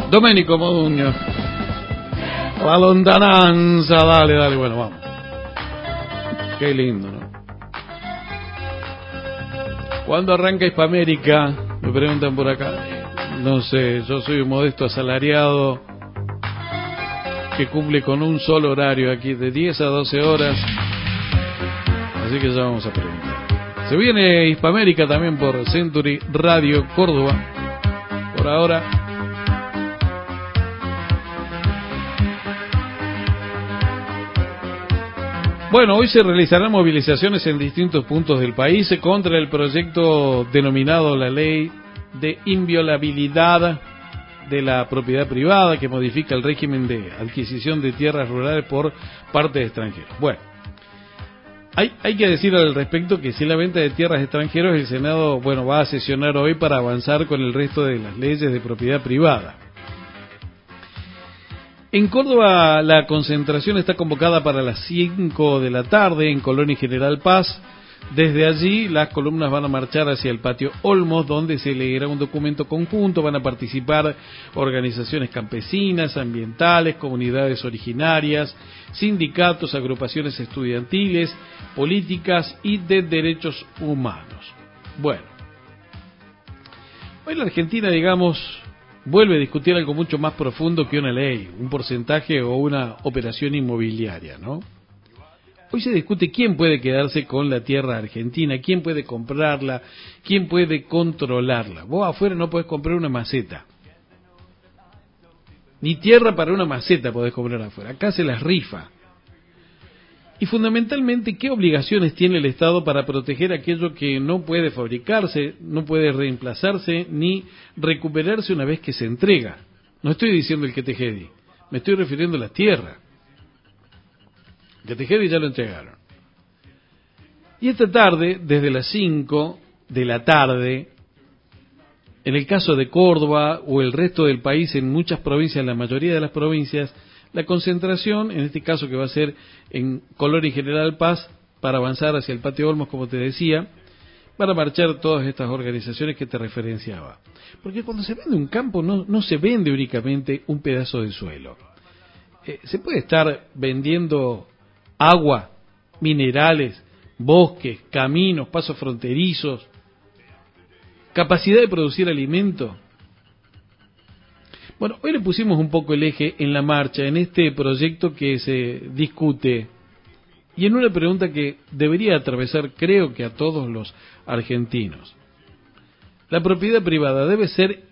Domenico Modugno. La lontananza, dale, bueno, vamos. Qué lindo, ¿no? ¿Cuándo arranca Hispamérica? Me preguntan por acá. No sé, yo soy un modesto asalariado que cumple con un solo horario aquí, de 10 a 12 horas. Así que ya vamos a preguntar. Se viene Hispamérica también por Century Radio Córdoba. Por ahora. Bueno, hoy se realizarán movilizaciones en distintos puntos del país contra el proyecto denominado la Ley de Inviolabilidad de la Propiedad Privada, que modifica el régimen de adquisición de tierras rurales por parte de extranjeros. Bueno, hay que decir al respecto que si la venta de tierras de extranjeros, el Senado, va a sesionar hoy para avanzar con el resto de las leyes de propiedad privada. En Córdoba la concentración está convocada para las 5 de la tarde en Colón y General Paz. Desde allí las columnas van a marchar hacia el patio Olmos, donde se leerá un documento conjunto. Van a participar organizaciones campesinas, ambientales, comunidades originarias, sindicatos, agrupaciones estudiantiles, políticas y de derechos humanos. Bueno, hoy la Argentina, vuelve a discutir algo mucho más profundo que una ley, un porcentaje o una operación inmobiliaria, ¿no? Hoy se discute quién puede quedarse con la tierra argentina, quién puede comprarla, quién puede controlarla. Vos afuera no podés comprar una maceta. Ni tierra para una maceta podés comprar afuera. Acá se las rifa. Y fundamentalmente, ¿qué obligaciones tiene el Estado para proteger aquello que no puede fabricarse, no puede reemplazarse, ni recuperarse una vez que se entrega? No estoy diciendo el Quetejedi, me estoy refiriendo a la tierra. El Quetejedi ya lo entregaron. Y esta tarde, desde las 5 de la tarde, en el caso de Córdoba o el resto del país, en muchas provincias, la mayoría de las provincias, la concentración, en este caso que va a ser en Colón y General Paz, para avanzar hacia el patio Olmos, como te decía, van a marchar todas estas organizaciones que te referenciaba. Porque cuando se vende un campo no se vende únicamente un pedazo de suelo. Se puede estar vendiendo agua, minerales, bosques, caminos, pasos fronterizos, capacidad de producir alimento. Bueno, hoy le pusimos un poco el eje en la marcha, en este proyecto que se discute, y en una pregunta que debería atravesar, creo que a todos los argentinos. ¿La propiedad privada debe ser